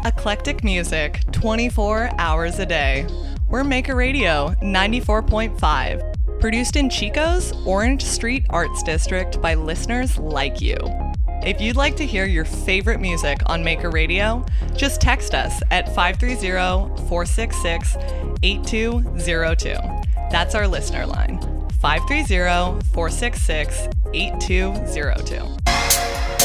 Eclectic music 24 hours a day. We're Maker Radio 94.5. Produced in Chico's Orange Street Arts District by listeners like you. If you'd like to hear your favorite music on Maker Radio, just text us at 530-466-8202. That's our listener line, 530-466-8202.